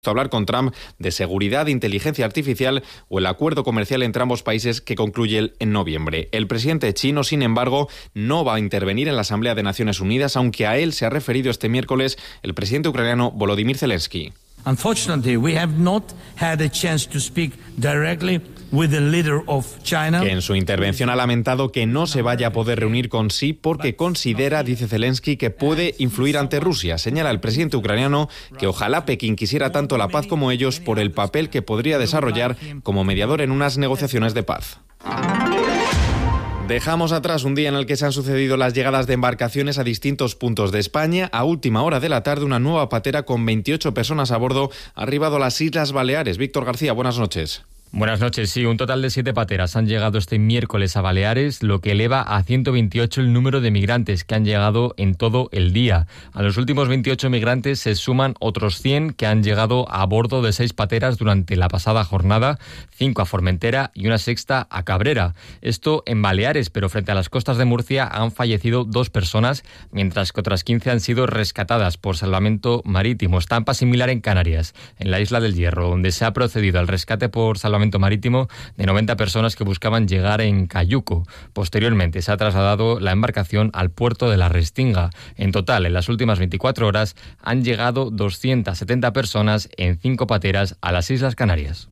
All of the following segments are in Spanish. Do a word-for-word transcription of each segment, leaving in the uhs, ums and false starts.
hablar con Trump de seguridad, inteligencia artificial o el acuerdo comercial entre ambos países que concluye en noviembre. El presidente chino, sin embargo, no va a intervenir en la Asamblea de Naciones Unidas, aunque a él se ha referido este miércoles el presidente ucraniano Volodymyr Zelensky. Unfortunately, we have not had a chance to speak directly with the leader of China. Que en su intervención ha lamentado que no se vaya a poder reunir con Xi porque considera, dice Zelensky, que puede influir ante Rusia. Señala el presidente ucraniano que ojalá Pekín quisiera tanto la paz como ellos por el papel que podría desarrollar como mediador en unas negociaciones de paz. Dejamos atrás un día en el que se han sucedido las llegadas de embarcaciones a distintos puntos de España. A última hora de la tarde, una nueva patera con veintiocho personas a bordo ha arribado a las Islas Baleares. Víctor García, buenas noches. Buenas noches. Sí, un total de siete pateras han llegado este miércoles a Baleares, lo que eleva a ciento veintiocho el número de migrantes que han llegado en todo el día. A los últimos veintiocho migrantes se suman otros cien que han llegado a bordo de seis pateras durante la pasada jornada, cinco a Formentera y una sexta a Cabrera. Esto en Baleares, pero frente a las costas de Murcia han fallecido dos personas, mientras que otras quince han sido rescatadas por salvamento marítimo. Estampa similar en Canarias, en la Isla del Hierro, donde se ha procedido al rescate por salvamento marítimo de noventa personas que buscaban llegar en Cayuco. Posteriormente se ha trasladado la embarcación al puerto de la Restinga. En total, en las últimas veinticuatro horas han llegado doscientas setenta personas en cinco pateras a las Islas Canarias.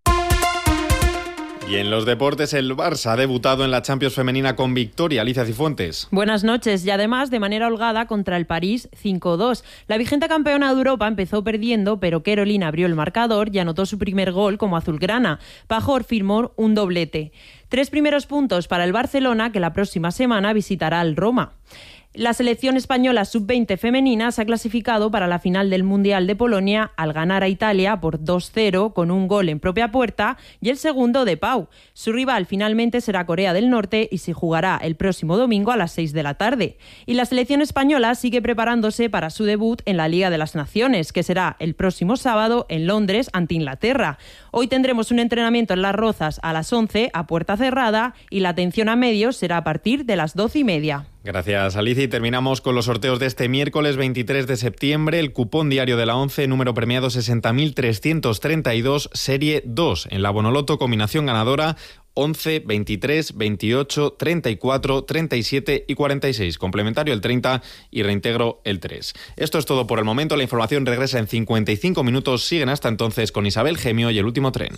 Y en los deportes, el Barça ha debutado en la Champions femenina con victoria. Alicia Cifuentes. Buenas noches. Y además, de manera holgada contra el París cinco dos. La vigente campeona de Europa empezó perdiendo, pero Carolina abrió el marcador y anotó su primer gol como azulgrana. Pajor firmó un doblete. Tres primeros puntos para el Barcelona, que la próxima semana visitará al Roma. La selección española sub veinte femenina se ha clasificado para la final del Mundial de Polonia al ganar a Italia por dos cero con un gol en propia puerta y el segundo de Pau. Su rival finalmente será Corea del Norte y se jugará el próximo domingo a las seis de la tarde. Y la selección española sigue preparándose para su debut en la Liga de las Naciones, que será el próximo sábado en Londres ante Inglaterra. Hoy tendremos un entrenamiento en Las Rozas a las once a puerta cerrada y la atención a medios será a partir de las doce y media. Gracias, Alicia. Y terminamos con los sorteos de este miércoles veintitrés de septiembre. El cupón diario de la ONCE, número premiado sesenta mil trescientos treinta y dos, serie dos. En la Bonoloto, combinación ganadora once, veintitrés, veintiocho, treinta y cuatro, treinta y siete y cuarenta y seis. Complementario el treinta y reintegro el tres. Esto es todo por el momento. La información regresa en cincuenta y cinco minutos. Siguen hasta entonces con Isabel Gemio y El Último Tren.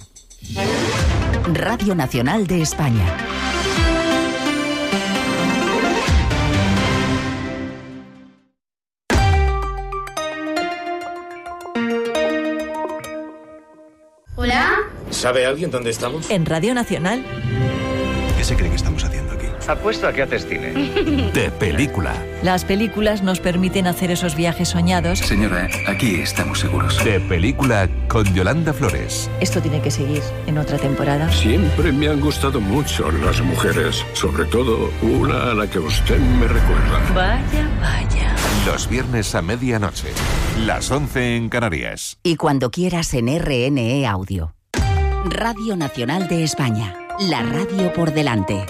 Radio Nacional de España. ¿Hola? ¿Sabe alguien dónde estamos? En Radio Nacional. ¿Qué se cree que estamos haciendo aquí? Apuesto a que haces cine. De película. Las películas nos permiten hacer esos viajes soñados. Señora, aquí estamos seguros. De película con Yolanda Flores. Esto tiene que seguir en otra temporada. Siempre me han gustado mucho las mujeres, sobre todo una a la que usted me recuerda. Vaya, vaya. Los viernes a medianoche, las once en Canarias. Y cuando quieras en R N E Audio. Radio Nacional de España. La radio por delante.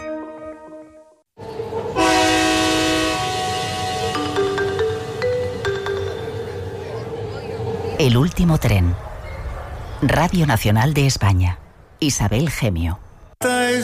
El último tren. Radio Nacional de España. Isabel Gemio.